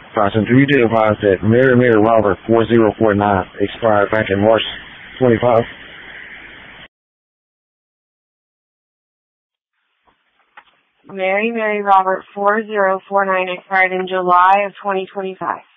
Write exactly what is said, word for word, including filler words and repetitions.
Passenger, you did advise that Mary Mary Robert four zero four nine expired back in March twenty-five. Mary Mary Robert four zero four nine expired in July of twenty twenty-five.